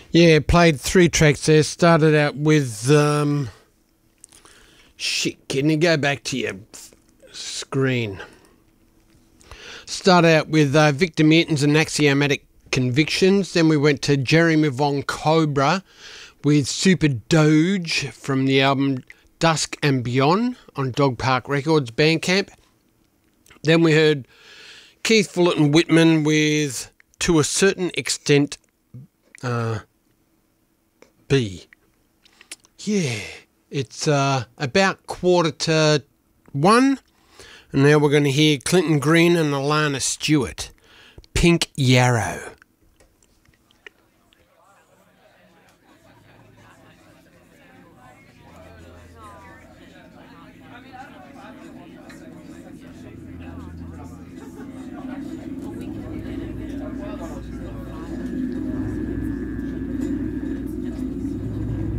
Yeah, played 3 tracks there. Started out with shit. Can you go back to your screen? Started out with Victor Mertens and Axiomatic Convictions. Then we went to Jeremy Von Cobra with Super Doge from the album Dusk and Beyond on Dog Park Records Bandcamp. Then we heard Keith Fullerton Whitman with To a Certain Extent B. Yeah, it's about 1:45, and now we're going to hear Clinton Green and Alana Stewart, Pink Yarrow.